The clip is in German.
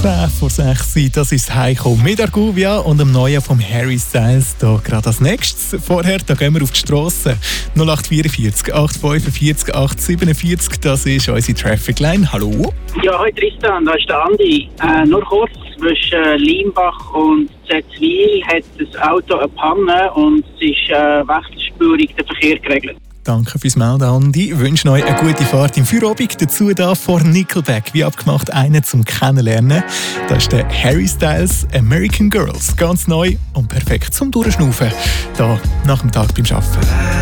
5:10 das ist Heiko mit Arguvia und dem Neuen vom Harry Styles da gerade als nächstes. Vorher, da gehen wir auf die Strasse. 0844 845 847, das ist unsere Traffic Line. Hallo? Ja, hi Tristan, da ist der Andi. Nur kurz, zwischen Limbach und Zetzwil hat das Auto eine Panne und es ist wechselspurig der Verkehr geregelt. Danke fürs Melden, Andi. Ich wünsche euch eine gute Fahrt im Feierabend. Dazu da vor Nickelback, wie abgemacht, einen zum Kennenlernen. Das ist der Harry Styles American Girls. Ganz neu und perfekt zum Durchschnaufen. Da nach dem Tag beim Arbeiten.